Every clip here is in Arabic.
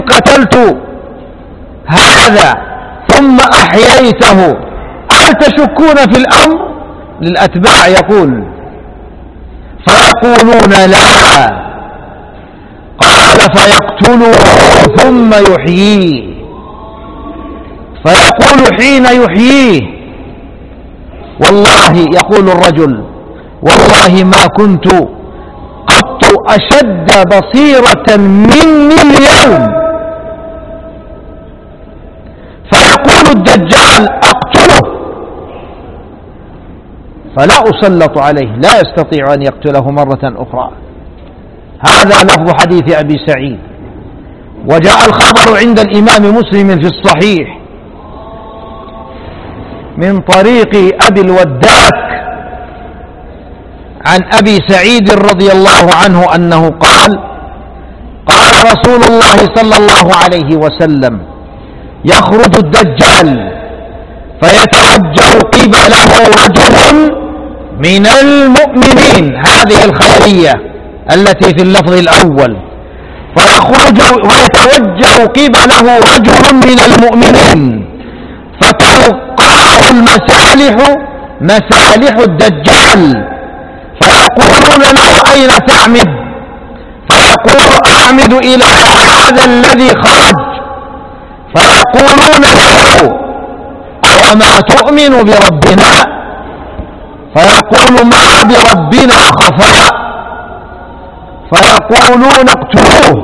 قتلت هذا ثم أحييته هل تشكون في الأمر؟ للأتباع يقول، فيقولون لا. قال فيقتله ثم يحييه، فيقول حين يحييه والله، يقول الرجل والله ما كنت قط أشد بصيرة مني اليوم. فيقول الدجال أقتله فلا أسلط عليه، لا يستطيع أن يقتله مرة أخرى. هذا لفظ حديث أبي سعيد. وجاء الخبر عند الإمام مسلم في الصحيح من طريق أبي الوداك عن أبي سعيد رضي الله عنه أنه قال قال رسول الله صلى الله عليه وسلم يخرج الدجال فيتوجه قبله رجل من المؤمنين، هذه الخبرية التي في اللفظ الأول، ويتوجه قبله رجل من المؤمنين فتلقاه المسالح مسالح الدجال فيقولون له أين تعمد؟ فيقول أعمد إلى هذا الذي خرج. فيقولون له أوما تؤمن بربنا؟ فيقول ما بربنا خفاء. فيقولون اقتلوه.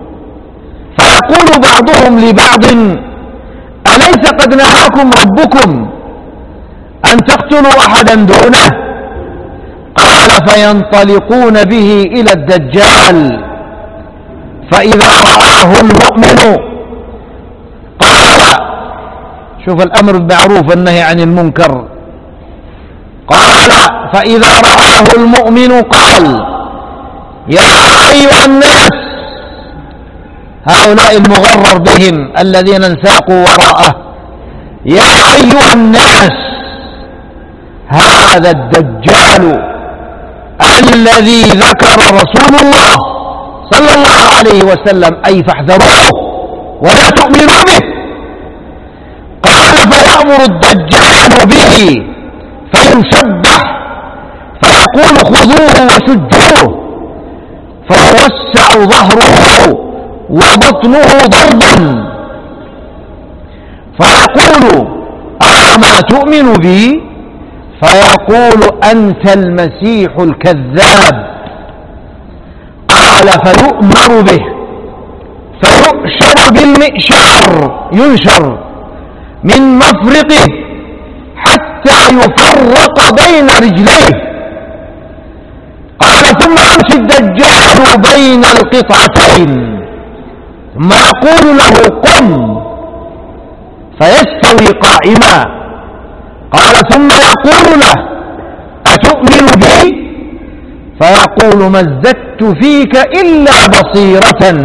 فيقول بعضهم لبعض أليس قد نهاكم ربكم أن تقتلوا أحدا دونه؟ قال فينطلقون به إلى الدجال فإذا رآه المؤمن قال، شوف الأمر بالمعروف والنهي عن المنكر، قال فإذا رآه المؤمن قال يا أيها الناس، هؤلاء المغرر بهم الذين انساقوا وراءه، يا أيها الناس هذا الدجال الذي ذكر رسول الله صلى الله عليه وسلم، أي فاحذروه ولا تؤمنوا به. قال فيأمر الدجال به فيسبح فيقول خذوه وشجوه فيوسع ظهره وبطنه ضربا فيقول أما تؤمن بي؟ فيقول أنت المسيح الكذاب. قال فيؤمر به فيؤشر بالمئشار، ينشر من مفرقه حتى يفرق بين رجليه. قال ثم يمشي الدجال بين القطعتين ثم يقول له قم فيستوي قائما. قال ثم يقول له أتؤمن بي؟ فيقول ما ازددت فيك إلا بصيرة.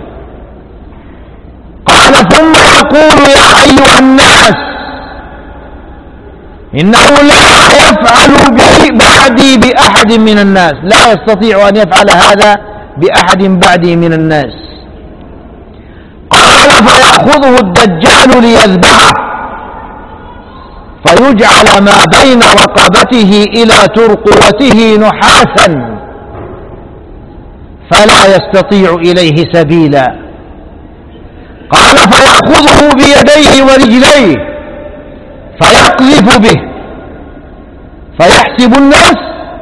قال ثم يقول يا أيها الناس إنه لا يفعل به بعدي بأحد من الناس، لا يستطيع أن يفعل هذا بأحد بعدي من الناس. قال فيأخذه الدجال ليذبحه فيجعل ما بين رقبته إلى ترقوته نحاسا فلا يستطيع إليه سبيلا. قال فيأخذه بيديه ورجليه فيقذف به فيحسب الناس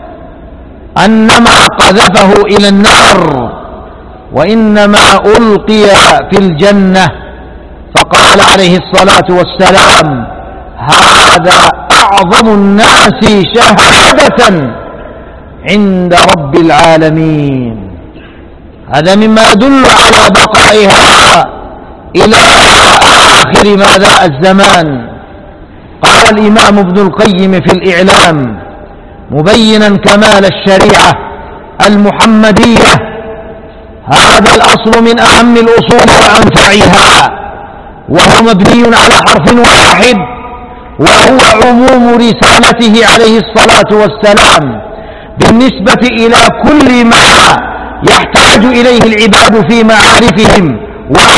أنما قذفه إلى النار وإنما ألقي في الجنة. فقال عليه الصلاة والسلام هذا أعظم الناس شهادة عند رب العالمين. هذا مما يدل على بقائها إلى آخر ماذا الزمان. قال الإمام ابن القيم في الإعلام مبينا كمال الشريعة المحمدية هذا الأصل من أهم الأصول وأنفعها وهو مبني على حرف واحد وهو عموم رسالته عليه الصلاة والسلام بالنسبة إلى كل ما يحتاج إليه العباد في معارفهم